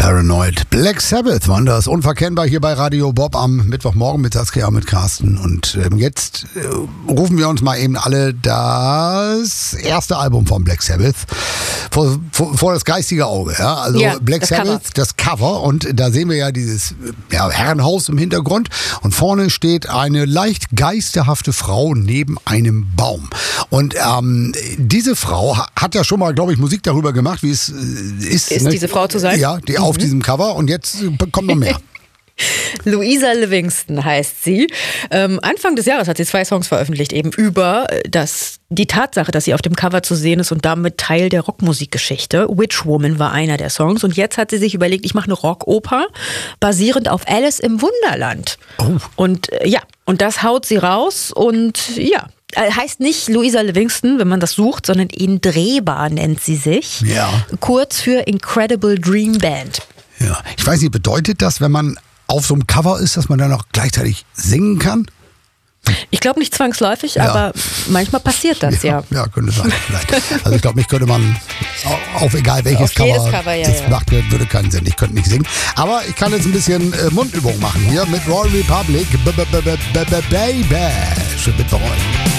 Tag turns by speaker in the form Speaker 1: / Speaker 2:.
Speaker 1: Paranoid. Black Sabbath waren das. Unverkennbar hier bei Radio Bob am Mittwochmorgen mit Saskia und mit Carsten. Und jetzt rufen wir uns mal eben alle das erste Album von Black Sabbath vor das geistige Auge. Ja? Also
Speaker 2: ja,
Speaker 1: Black Sabbath, das Cover. Und da sehen wir ja dieses Herrenhaus im Hintergrund. Und vorne steht eine leicht geisterhafte Frau neben einem Baum. Und diese Frau hat ja schon mal, glaube ich, Musik darüber gemacht, wie es ist.
Speaker 2: Ist diese Frau zu sein?
Speaker 1: Ja, die auf diesem Cover, und jetzt kommt noch mehr.
Speaker 2: Louisa Livingston heißt sie. Anfang des Jahres hat sie 2 Songs veröffentlicht, eben über die Tatsache, dass sie auf dem Cover zu sehen ist und damit Teil der Rockmusikgeschichte. Witch Woman war einer der Songs, und jetzt hat sie sich überlegt, ich mache eine Rockoper basierend auf Alice im Wunderland. Oh. Und und das haut sie raus, und heißt nicht Louisa Livingston, wenn man das sucht, sondern Indreba nennt sie sich.
Speaker 1: Ja.
Speaker 2: Kurz für Incredible Dream Band.
Speaker 1: Ja. Ich weiß nicht, bedeutet das, wenn man auf so einem Cover ist, dass man dann auch gleichzeitig singen kann?
Speaker 2: Ich glaube nicht zwangsläufig, aber manchmal passiert das, ja.
Speaker 1: Ja, könnte sein, vielleicht. Also ich glaube, mich könnte man auf egal welches
Speaker 2: auf jedes Cover
Speaker 1: das macht, würde keinen Sinn. Ich könnte nicht singen. Aber ich kann jetzt ein bisschen Mundübung machen hier mit Royal Republic. Baby. Schön Mittwoch.